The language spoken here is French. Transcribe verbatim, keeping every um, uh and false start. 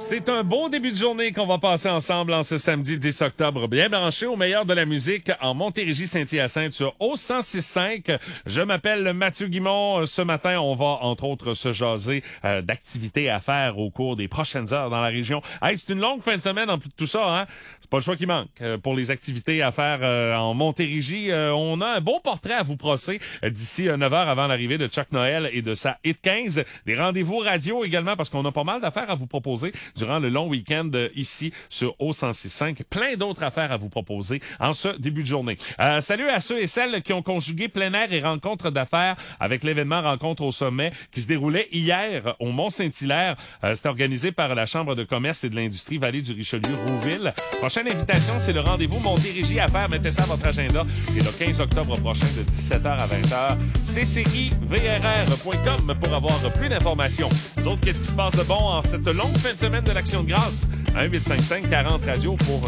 C'est un beau début de journée qu'on va passer ensemble en ce samedi dix octobre. Bien branché au meilleur de la musique en Montérégie-Saint-Hyacinthe sur O cent six cinq. Je m'appelle Mathieu Guimond. Ce matin, on va entre autres se jaser euh, d'activités à faire au cours des prochaines heures dans la région. Hey, c'est une longue fin de semaine en plus de tout ça, hein? C'est pas le choix qui manque. Euh, pour les activités à faire euh, en Montérégie, euh, on a un beau portrait à vous brosser euh, d'ici euh, neuf heures avant l'arrivée de Chuck Noël et de sa Hit quinze. Des rendez-vous radio également parce qu'on a pas mal d'affaires à vous proposer durant le long week-end euh, ici sur O cent six cinq. Plein d'autres affaires à vous proposer en ce début de journée. Euh, salut à ceux et celles qui ont conjugué plein air et rencontres d'affaires avec l'événement Rencontre au sommet qui se déroulait hier au Mont-Saint-Hilaire. Euh, C'était organisé par la Chambre de commerce et de l'industrie Vallée du Richelieu-Rouville. Prochaine invitation, c'est le rendez-vous Montérégie Affaires. Mettez ça à votre agenda. C'est le quinze octobre prochain de dix-sept heures à vingt heures. C C I V R R point com pour avoir plus d'informations. Vous autres, qu'est-ce qui se passe de bon en cette longue fin de semaine de l'Action de grâce? un huit cinq cinq quarante radio pour